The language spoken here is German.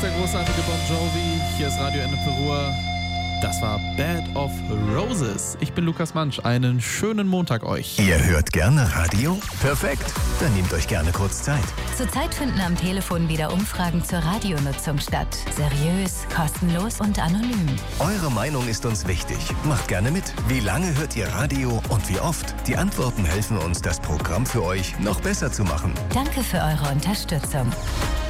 der großartige Bon Jovi. Hier ist Radio Ende Perur. Das war Bed of Roses. Ich bin Lukas Mansch. Einen schönen Montag euch. Ihr hört gerne Radio? Perfekt. Dann nehmt euch gerne kurz Zeit. Zurzeit finden am Telefon wieder Umfragen zur Radionutzung statt. Seriös, kostenlos und anonym. Eure Meinung ist uns wichtig. Macht gerne mit. Wie lange hört ihr Radio und wie oft? Die Antworten helfen uns, das Programm für euch noch besser zu machen. Danke für eure Unterstützung.